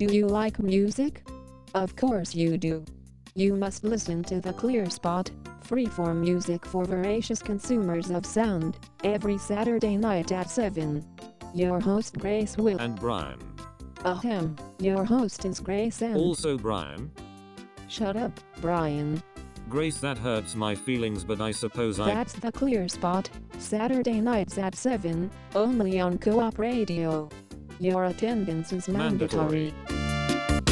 Do you like music? Of course you do. You must listen to The Clear Spot, freeform music for voracious consumers of sound, every Saturday night at 7. Your host Grace Will. And Brian. Ahem, your host is Grace and... Also Brian. Shut up, Brian. Grace, that hurts my feelings, but I suppose That's The Clear Spot, Saturday nights at 7, only on Co-op Radio. Your attendance is mandatory.